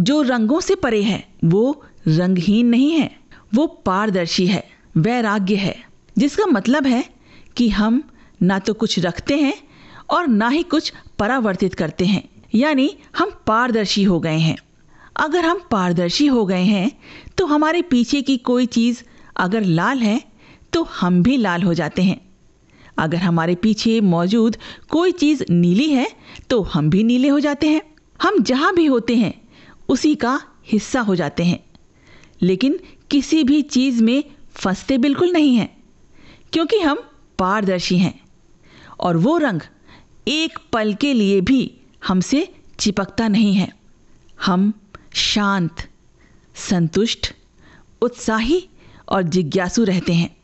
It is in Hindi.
जो रंगों से परे है वो रंगहीन नहीं है, वो पारदर्शी है, वैराग्य है, जिसका मतलब है कि हम ना तो कुछ रखते हैं और ना ही कुछ परावर्तित करते हैं, यानी हम पारदर्शी हो गए हैं। अगर हम पारदर्शी हो गए हैं तो हमारे पीछे की कोई चीज़ अगर लाल है तो हम भी लाल हो जाते हैं। अगर हमारे पीछे मौजूद कोई चीज़ नीली है तो हम भी नीले हो जाते हैं। हम जहाँ भी होते हैं उसी का हिस्सा हो जाते हैं, लेकिन किसी भी चीज़ में फंसते बिल्कुल नहीं हैं, क्योंकि हम पारदर्शी हैं और वो रंग एक पल के लिए भी हमसे चिपकता नहीं है। हम शांत, संतुष्ट, उत्साही और जिज्ञासु रहते हैं।